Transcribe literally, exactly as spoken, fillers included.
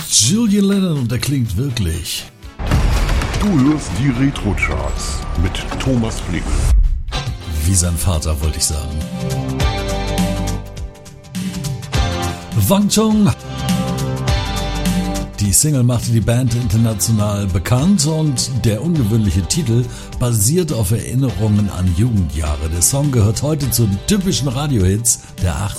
Julian Lennon und der klingt wirklich. Du hörst die Retro-Charts mit Thomas Flick. Wie sein Vater, wollte ich sagen. Wang Chung. Die Single machte die Band international bekannt und der ungewöhnliche Titel basiert auf Erinnerungen an Jugendjahre. Der Song gehört heute zu den typischen Radiohits der achtziger.